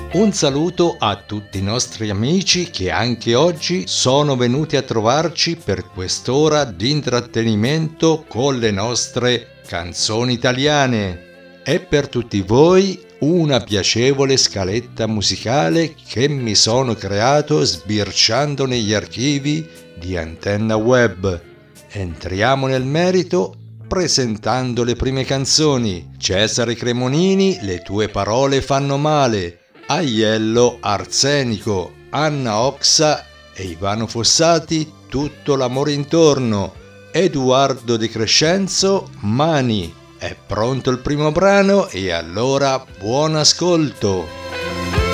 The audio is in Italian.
Un saluto a tutti i nostri amici che anche oggi sono venuti a trovarci per quest'ora di intrattenimento con le nostre canzoni italiane. E per tutti voi una piacevole scaletta musicale che mi sono creato sbirciando negli archivi di Antenna Web. Entriamo nel merito presentando le prime canzoni. Cesare Cremonini, Le tue parole fanno male. Aiello Arsenico, Anna Oxa e Ivano Fossati, Tutto l'amore intorno. Edoardo De Crescenzo, Mani. È pronto il primo brano e allora buon ascolto!